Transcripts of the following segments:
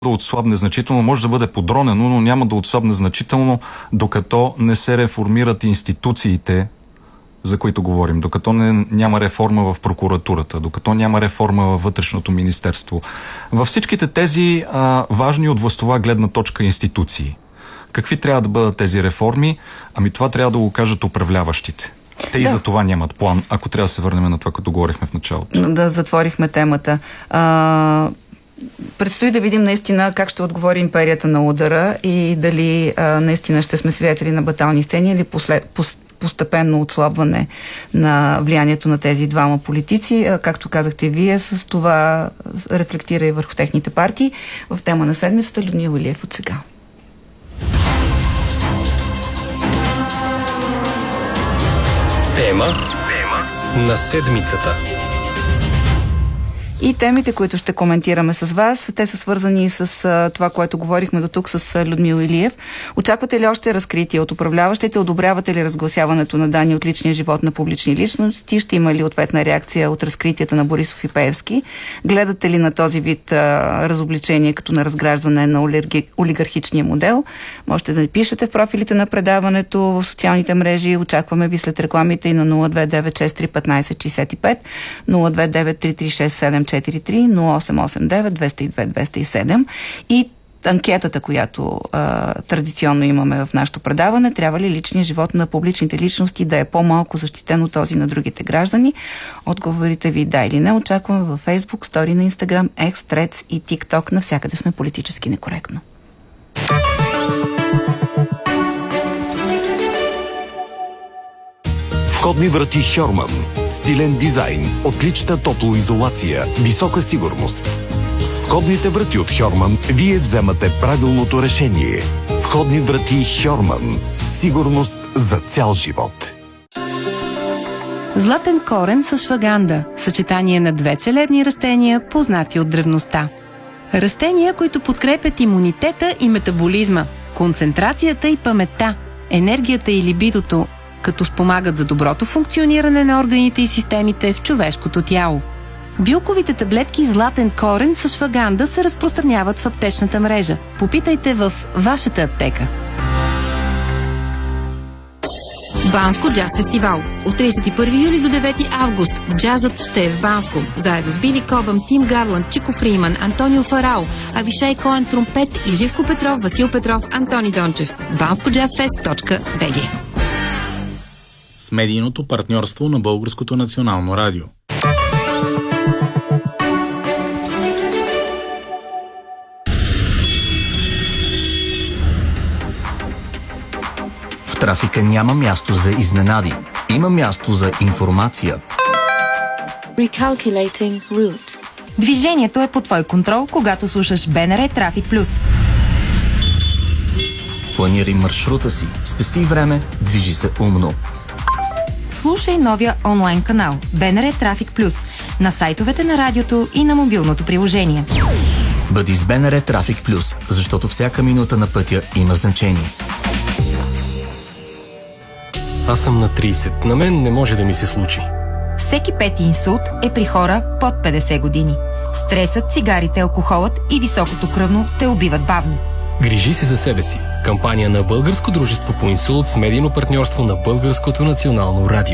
да отслабне значително, може да бъде подронено, но няма да отслабне значително, докато не се реформират институциите, за които говорим, докато няма реформа в прокуратурата, докато няма реформа във вътрешното министерство. Във всичките тези важни от властова гледна точка институции. Какви трябва да бъдат тези реформи? Ами това трябва да го кажат управляващите. Те и за това нямат план, ако трябва да се върнем на това, като говорихме в началото. Да затворихме темата. Предстои да видим наистина как ще отговори империята на удара и дали наистина ще сме свидетели на батални сцени или постепенно отслабване на влиянието на тези двама политици. Както казахте вие, с това рефлектира и върху техните партии. В тема на седмицата Людмил Илиев от сега. Тема на седмицата. И темите, които ще коментираме с вас, те са свързани с това, което говорихме до тук с Людмил Илиев. Очаквате ли още разкритие от управляващите? Одобрявате ли разгласяването на данни от личния живот на публични личности? Ще има ли ответна реакция от разкритията на Борисов и Пеевски? Гледате ли на този вид разобличение като на разграждане на олигархичния модел? Можете да ни пишете в профилите на предаването в социалните мрежи. Очакваме ви след рекламите и на 029631565, 029336743, 0889-202-207 и анкетата, която традиционно имаме в нашото предаване: трябва ли личният живот на публичните личности да е по-малко защитен от този на другите граждани? Отговорите ви да или не очакваме във Facebook, Story на Instagram, X, Threads и TikTok. Навсякъде сме политически некоректно. Входни врати Хьорман. Стилен дизайн, отлична топлоизолация, висока сигурност. С входните врати от Хьорман вие вземате правилното решение. Входни врати Хьорман. Сигурност за цял живот. Златен корен с шваганда. Съчетание на две целебни растения, познати от древността. Растения, които подкрепят имунитета и метаболизма, концентрацията и паметта, енергията и либидото, като спомагат за доброто функциониране на органите и системите в човешкото тяло. Билковите таблетки Златен корен с шваганда се разпространяват в аптечната мрежа. Попитайте в вашата аптека. Банско джаз фестивал. От 31 юли до 9 август джазът ще е в Банско. Заедно с Били Кобъм, Тим Гарланд, Чико Фриман, Антонио Фарао, Авишай Коен тромпет и Живко Петров, Васил Петров, Антони Дончев. BanskoJazzFest.bg. С медийното партньорство на Българското национално радио. В трафика няма място за изненади. Има място за информация. Recalculating route. Движението е под твой контрол, когато слушаш БНР Трафик Плюс. Планирай маршрута си, спести време, движи се умно. Слушай новия онлайн канал БНР Трафик Плюс на сайтовете на радиото и на мобилното приложение. Бъди с БНР Трафик Плюс, защото всяка минута на пътя има значение. Аз съм на 30. На мен не може да ми се случи. Всеки пети инсулт е при хора под 50 години. Стресът, цигарите, алкохолът и високото кръвно те убиват бавно. Грижи се за себе си. Кампания на Българско дружество по инсулт с медийно партньорство на Българското национално радио.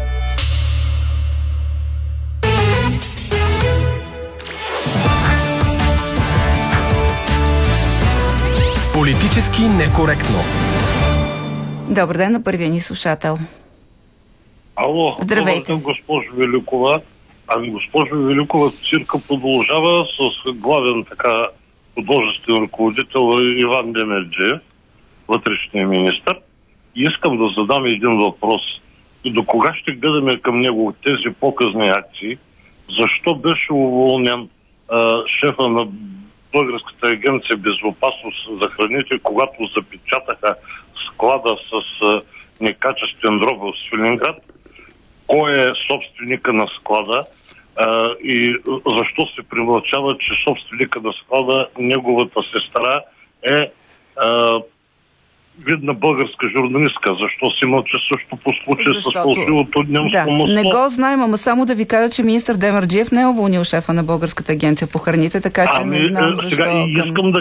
Политически некоректно. Добър ден на първия ни слушател. Ало, здравейте, госпожо Великова. Ами, госпожо Великова, цирка продължава с главен художествен ръководител Иван Демерджиев, вътрешния министър. И искам да задам един въпрос. До кога ще гледаме към него тези показни акции? Защо беше уволнен шефа на Българската агенция безопасност за храните, когато запечатаха склада с некачествен дроб в Свиленград? Кой е собственика на склада? И защо се премълчава, че собственика на склада, неговата сестра, е видна българска журналистка. Защо си мълчи също по случай с фалшивото немско масло? Не го знаем, ама само да ви кажа, че министър Демерджиев не е уволнил шефа на Българската агенция по храните, така че не знам защо. Сега искам да